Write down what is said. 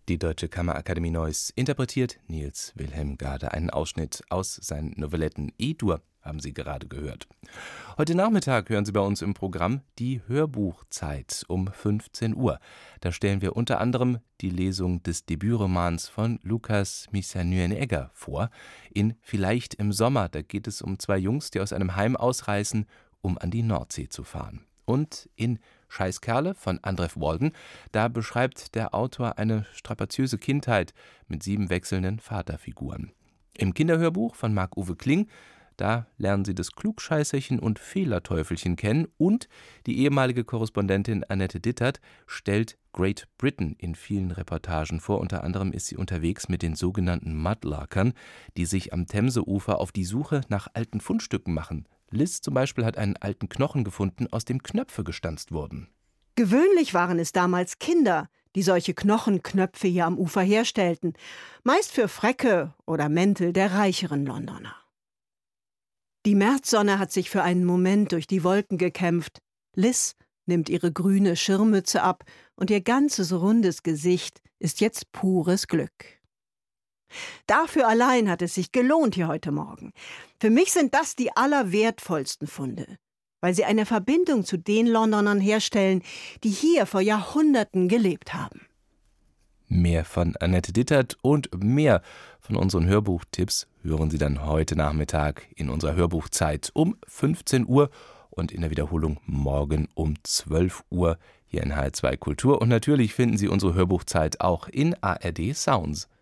Die Deutsche Kammerakademie Neuss interpretiert Niels Wilhelm Gade. Einen Ausschnitt aus seinen Novelletten E-Dur haben Sie gerade gehört. Heute Nachmittag hören Sie bei uns im Programm die Hörbuchzeit um 15 Uhr. Da stellen wir unter anderem die Lesung des Debütromans von Lukas Missanuenegger vor. In Vielleicht im Sommer, da geht es um zwei Jungs, die aus einem Heim ausreißen, um an die Nordsee zu fahren. Und in Scheißkerle von Andrew Walden, da beschreibt der Autor eine strapaziöse Kindheit mit 7 wechselnden Vaterfiguren. Im Kinderhörbuch von Marc-Uwe Kling, da lernen Sie das Klugscheißerchen und Fehlerteufelchen kennen, und die ehemalige Korrespondentin Annette Dittert stellt Great Britain in vielen Reportagen vor. Unter anderem ist sie unterwegs mit den sogenannten Mudlarkern, die sich am Themseufer auf die Suche nach alten Fundstücken machen. Liz zum Beispiel hat einen alten Knochen gefunden, aus dem Knöpfe gestanzt wurden. Gewöhnlich waren es damals Kinder, die solche Knochenknöpfe hier am Ufer herstellten, meist für Fräcke oder Mäntel der reicheren Londoner. Die Märzsonne hat sich für einen Moment durch die Wolken gekämpft. Liz nimmt ihre grüne Schirmmütze ab und ihr ganzes rundes Gesicht ist jetzt pures Glück. Dafür allein hat es sich gelohnt hier heute Morgen. Für mich sind das die allerwertvollsten Funde, weil sie eine Verbindung zu den Londonern herstellen, die hier vor Jahrhunderten gelebt haben. Mehr von Annette Dittert und mehr von unseren Hörbuchtipps hören Sie dann heute Nachmittag in unserer Hörbuchzeit um 15 Uhr und in der Wiederholung morgen um 12 Uhr hier in HR2 Kultur. Und natürlich finden Sie unsere Hörbuchzeit auch in ARD Sounds.